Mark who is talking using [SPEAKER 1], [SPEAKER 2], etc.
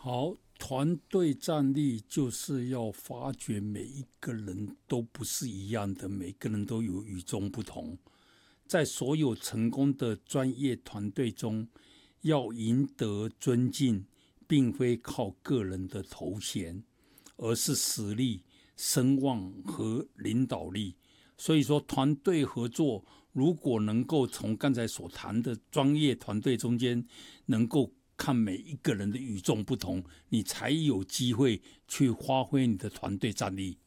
[SPEAKER 1] 好，团队战力就是要发掘每一个人都不是一样的，每个人都有与众不同。在所有成功的专业团队中，要赢得尊敬，并非靠个人的头衔，而是实力、声望和领导力。所以说，团队合作如果能够从刚才所谈的专业团队中间能够看每一个人的与众不同，你才有机会去发挥你的团队战力。